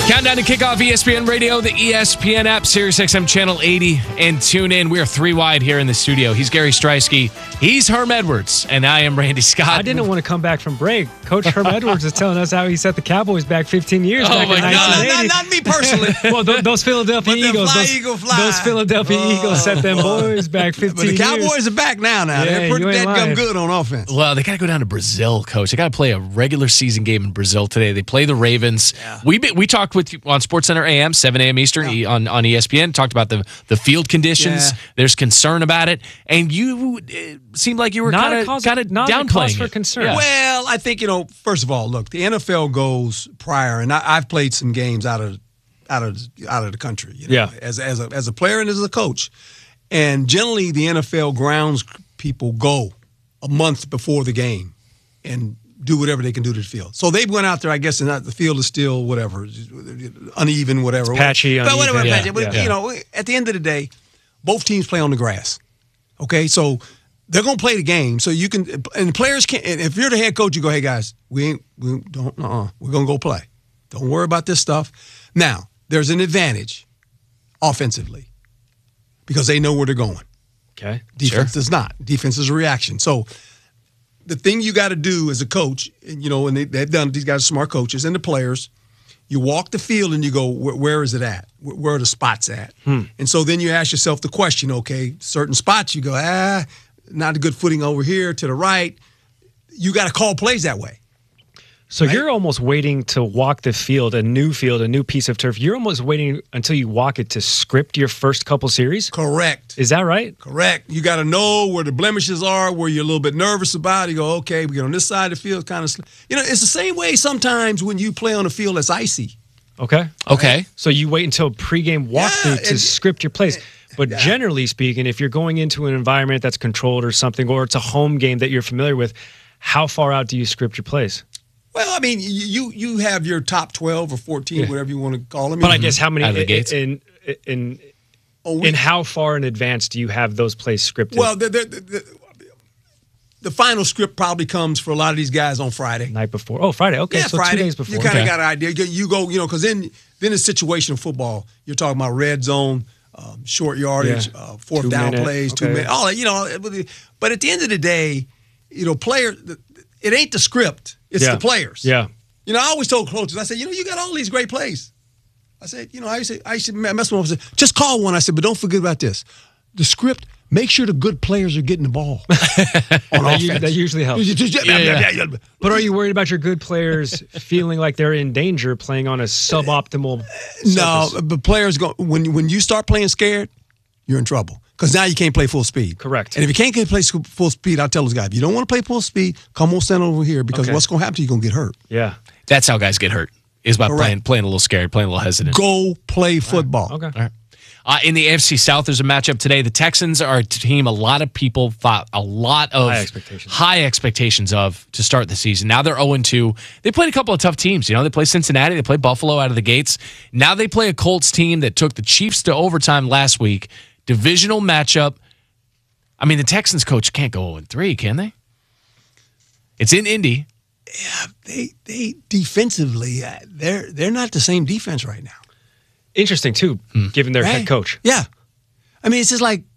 Countdown to kickoff ESPN Radio, the ESPN app, SiriusXM Channel 80, and tune in. We are three wide here in the studio. He's Gary Streisky. He's Herm Edwards, and I am Randy Scott. I didn't want to come back from break. Coach Herm Edwards is telling us how he set the Cowboys back 15 years back in 1980. Not me personally. Well, those Philadelphia Eagles. Those Philadelphia Eagles set them boys back 15 years. But the Cowboys are back now. Yeah, they're pretty you ain't dead lying. good on offense. Well, they got to go down to Brazil, Coach. They got to play a regular season game in Brazil today. They play the Ravens. Yeah. We talked with you on SportsCenter AM, 7 a.m. Eastern on ESPN. Talked about the field conditions. Yeah. There's concern about it, and you seemed like you were kind of downplaying for it. concern. Yeah. Well, I think, first of all, look, the NFL goes prior, and I've played some games out of the country. Yeah. As a player and as a coach, and generally the NFL grounds people go a month before the game and do whatever they can do to the field. So they went out there, I guess, and the field is still whatever, uneven, whatever. It's patchy, but whatever, uneven. patchy. But, at the end of the day, both teams play on the grass. Okay, so they're going to play the game. So you can, and the players can't. And if you're the head coach, you go, hey guys, we're going to go play. Don't worry about this stuff. Now, there's an advantage offensively because they know where they're going. Okay. Defense does not. Defense is a reaction. So the thing you got to do as a coach, and they've done, these guys are smart coaches, and the players, you walk the field and you go, where is it at? Where are the spots at? And so then you ask yourself the question, okay, certain spots you go, not a good footing over here to the right. You got to call plays that way. So Right? you're almost waiting to walk the field, a new piece of turf. You're almost waiting until you walk it to script your first couple series? Correct. Is that right? Correct. You got to know where the blemishes are, where you're a little bit nervous about. You go, okay, we get on this side of the field, kind of. It's the same way sometimes when you play on a field that's icy. Okay. Okay. So you wait until pregame walkthrough to script your plays. But generally speaking, if you're going into an environment that's controlled or something, or it's a home game that you're familiar with, how far out do you script your plays? Well, I mean, you have your top 12 or 14, whatever you want to call them. But I guess how many Out of the gates? in how far in advance do you have those plays scripted? Well, the final script probably comes for a lot of these guys on Friday. Night before. Oh, Friday. Okay, Yeah, so Friday. 2 days before. You kind of Okay. got an idea. You go, because then in situational football, you're talking about red zone, short yardage, fourth 2 down minute, plays, 2 okay. minutes, all that, But at the end of the day, player, it ain't the script, it's the players. Yeah. I always told coaches, I said, you got all these great plays. I said, I used to mess with them. I said, just call one. I said, but don't forget about this. The script, make sure the good players are getting the ball on offense. That usually helps. Yeah. But are you worried about your good players feeling like they're in danger playing on a suboptimal surface? No, but players go when you start playing scared, you're in trouble because now you can't play full speed. Correct. And if you can't play full speed, I'll tell those guys, if you don't want to play full speed, come on, stand over here because what's going to happen to you? You're going to get hurt. Yeah. That's how guys get hurt. Is by playing a little scared, playing a little hesitant. Go play football. Okay. All right. In the AFC South, there's a matchup today. The Texans are a team a lot of people thought a lot of high expectations of to start the season. Now they're 0-2. They played a couple of tough teams. They played Cincinnati. They played Buffalo out of the gates. Now they play a Colts team that took the Chiefs to overtime last week. Divisional matchup. I mean, the Texans coach can't go 0-3, can they? It's in Indy. Yeah, they defensively, they're not the same defense right now. Interesting, too, given their head coach. Yeah. I mean, it's just like